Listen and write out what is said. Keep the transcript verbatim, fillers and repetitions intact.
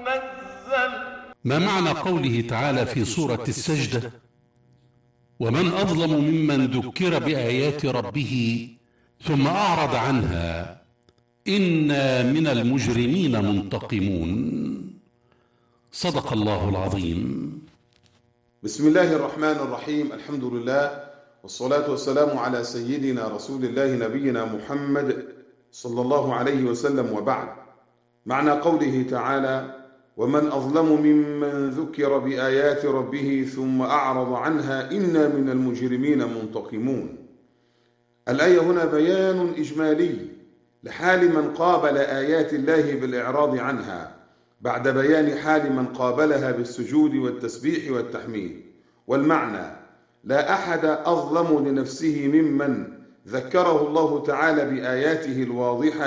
منزل. ما معنى قوله تعالى في سورة السجدة: ومن أظلم ممن ذكر بآيات ربه ثم أعرض عنها إنا من المجرمين منتقمون؟ صدق الله العظيم. بسم الله الرحمن الرحيم. الحمد لله والصلاة والسلام على سيدنا رسول الله نبينا محمد صلى الله عليه وسلم، وبعد. معنى قوله تعالى: ومن أظلم ممن ذكر بآيات ربه ثم أعرض عنها إنا من المجرمين منتقمون. الآية هنا بيان إجمالي لحال من قابل آيات الله بالإعراض عنها بعد بيان حال من قابلها بالسجود والتسبيح والتحميد. والمعنى: لا أحد أظلم لنفسه ممن ذكره الله تعالى بآياته الواضحة